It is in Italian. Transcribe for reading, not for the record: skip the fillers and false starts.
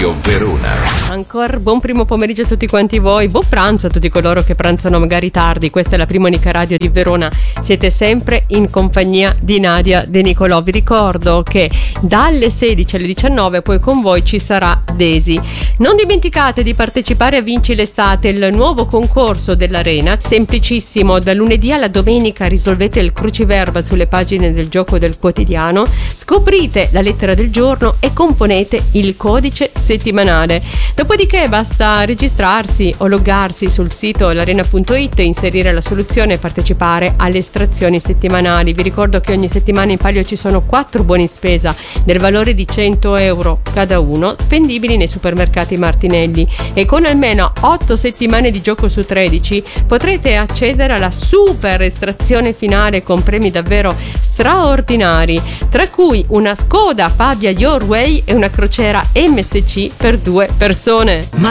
Radio Verona. Ancora buon primo pomeriggio a tutti quanti voi, buon pranzo a tutti coloro che pranzano magari tardi. Questa è la prima unica radio di Verona. Siete sempre in compagnia di Nadia De Nicolò. Vi ricordo che dalle 16 alle 19 poi con voi ci sarà Desi. Non dimenticate di partecipare a Vinci l'estate, il nuovo concorso dell'Arena. Semplicissimo, da lunedì alla domenica risolvete il cruciverba sulle pagine del gioco del quotidiano, scoprite la lettera del giorno e componete il codice settimanale. Dopodiché basta registrarsi o loggarsi sul sito l'arena.it, inserire la soluzione e partecipare alle estrazioni settimanali. Vi ricordo che ogni settimana in palio ci sono 4 buoni spesa del valore di 100 euro cada uno, spendibili nei supermercati Martinelli, e con almeno 8 settimane di gioco su 13 potrete accedere alla super estrazione finale con premi davvero straordinari, tra cui una Skoda Fabia Your Way e una crociera MSC per 2 persone.